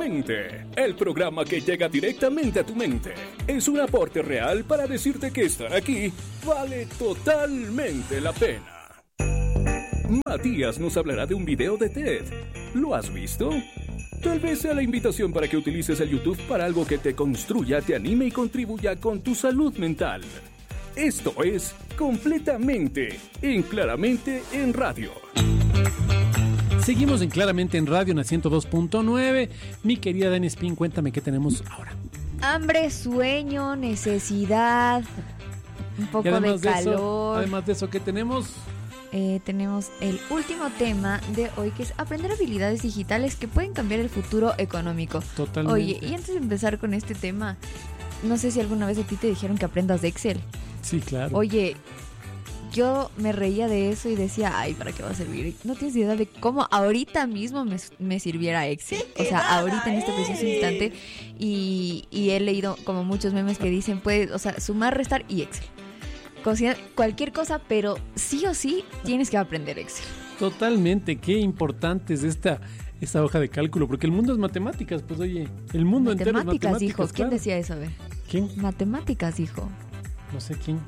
Mente, el programa que llega directamente a tu mente. Es un aporte real para decirte que estar aquí vale totalmente la pena. Matías nos hablará de un video de TED. ¿Lo has visto? Tal vez sea la invitación para que utilices el YouTube para algo que te construya, te anime y contribuya con tu salud mental. Esto es Completamente en Claramente en Radio. Seguimos en Claramente en Radio, en la 102.9. Mi querida Dani Espín, cuéntame qué tenemos ahora. Hambre, sueño, necesidad, un poco de calor. Además de eso, ¿qué tenemos? Tenemos el último tema de hoy, que es aprender habilidades digitales que pueden cambiar el futuro económico. Totalmente. Oye, y antes de empezar con este tema, no sé si alguna vez a ti te dijeron que aprendas de Excel. Sí, claro. Oye, yo me reía de eso y decía, ay, ¿para qué va a servir? No tienes idea de cómo ahorita mismo me sirviera Excel. O sea, ahorita en este preciso instante. Y he leído como muchos memes que dicen, puedes, o sea, sumar, restar y Excel. Cocinar cualquier cosa, pero sí o sí tienes que aprender Excel. Totalmente, qué importante es esta hoja de cálculo, porque el mundo es matemáticas, pues oye, el mundo entero es matemáticas. Hijo, claro. ¿Quién decía eso? A ver. ¿Quién? Matemáticas, hijo. No sé quién.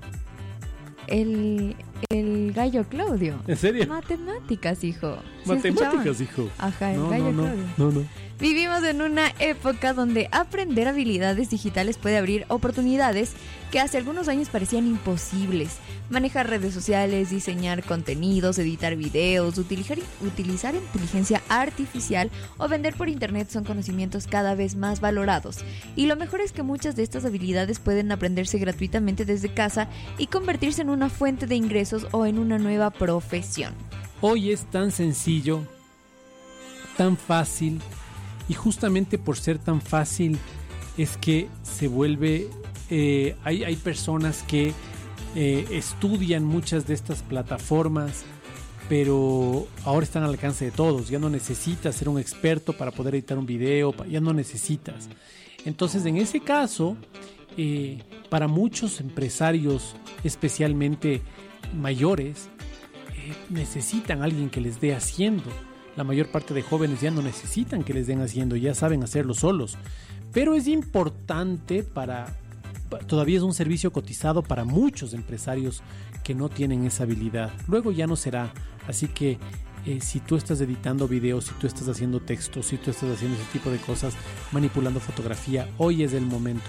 El gallo Claudio. ¿En serio? Matemáticas, hijo. ¿Sí Matemáticas, escuchaban? hijo. Ajá, el gallo Claudio. No. Vivimos en una época donde aprender habilidades digitales puede abrir oportunidades que hace algunos años parecían imposibles. Manejar redes sociales, diseñar contenidos, editar videos, utilizar inteligencia artificial o vender por internet son conocimientos cada vez más valorados. Y lo mejor es que muchas de estas habilidades pueden aprenderse gratuitamente desde casa y convertirse en una fuente de ingresos o en una nueva profesión. Hoy es tan sencillo, tan fácil. Y justamente por ser tan fácil es que se vuelve, hay personas que estudian muchas de estas plataformas, pero ahora están al alcance de todos. Ya no necesitas ser un experto para poder editar un video, ya no necesitas. Entonces, en ese caso, para muchos empresarios, especialmente mayores, necesitan a alguien que les dé haciendo. La mayor parte de jóvenes ya no necesitan que les den haciendo, ya saben hacerlo solos. Pero es importante todavía es un servicio cotizado para muchos empresarios que no tienen esa habilidad. Luego ya no será. Así que si tú estás editando videos, si tú estás haciendo textos, si tú estás haciendo ese tipo de cosas, manipulando fotografía, hoy es el momento.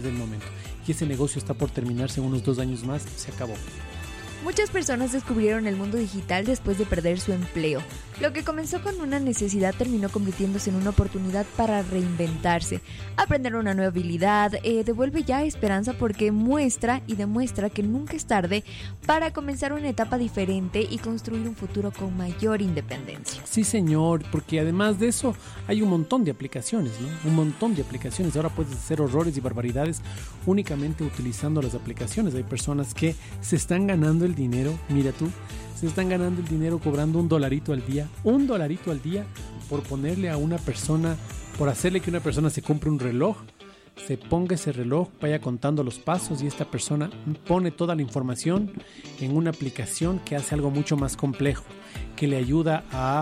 Y ese negocio está por terminarse en unos 2 años más, se acabó. Muchas personas descubrieron el mundo digital después de perder su empleo. Lo que comenzó con una necesidad terminó convirtiéndose en una oportunidad para reinventarse. Aprender una nueva habilidad devuelve ya esperanza porque muestra y demuestra que nunca es tarde para comenzar una etapa diferente y construir un futuro con mayor independencia. Sí, señor, porque además de eso hay un montón de aplicaciones, ¿no? Un montón de aplicaciones. Ahora puedes hacer horrores y barbaridades únicamente utilizando las aplicaciones. Hay personas que se están ganando el dinero, mira tú, se están ganando el dinero cobrando $1 al día por ponerle a una persona, por hacerle que una persona se compre un reloj, se ponga ese reloj, vaya contando los pasos y esta persona pone toda la información en una aplicación que hace algo mucho más complejo, que le ayuda a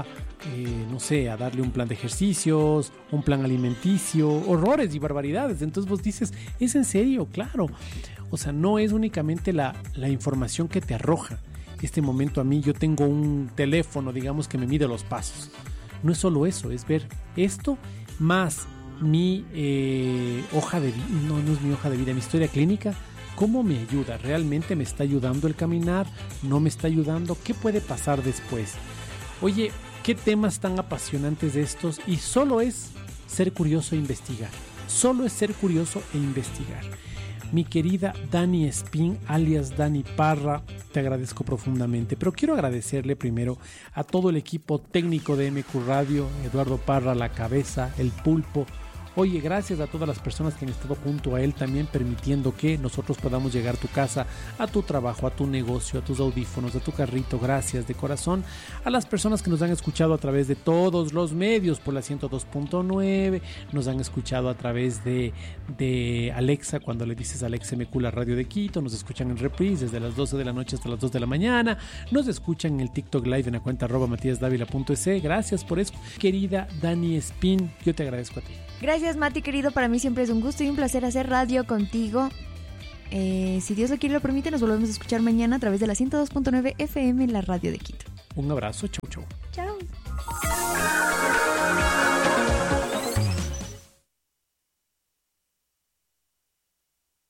a darle un plan de ejercicios, un plan alimenticio, horrores y barbaridades. Entonces vos dices, ¿es en serio? Claro. O sea, no es únicamente la información que te arroja. Este momento a mí, yo tengo un teléfono, digamos, que me mide los pasos. No es solo eso, es ver esto más mi hoja de vida, no es mi hoja de vida, mi historia clínica. ¿Cómo me ayuda? ¿Realmente me está ayudando el caminar? ¿No me está ayudando? ¿Qué puede pasar después? Oye, qué temas tan apasionantes estos, y solo es ser curioso e investigar. Solo es ser curioso e investigar. Mi querida Dani Espín, alias Dani Parra, te agradezco profundamente, pero quiero agradecerle primero a todo el equipo técnico de MQ Radio, Eduardo Parra, la cabeza, el pulpo, Oye, gracias a todas las personas que han estado junto a él también permitiendo que nosotros podamos llegar a tu casa, a tu trabajo, a tu negocio, a tus audífonos, a tu carrito. Gracias de corazón. A las personas que nos han escuchado a través de todos los medios por la 102.9, nos han escuchado a través de Alexa, cuando le dices Alexa MQ la radio de Quito, nos escuchan en reprise desde las 12 de la noche hasta las 2 de la mañana, nos escuchan en el TikTok Live en la cuenta @matiasdavila.es. Gracias por eso, querida Dani Espín, yo te agradezco a ti. Gracias, Mati, querido. Para mí siempre es un gusto y un placer hacer radio contigo. Si Dios lo quiere y lo permite, nos volvemos a escuchar mañana a través de la 102.9 FM en la radio de Quito. Un abrazo, chau, chau. Chao.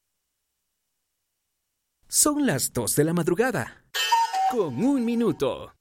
Son las 2 de la madrugada. Con 1 minuto.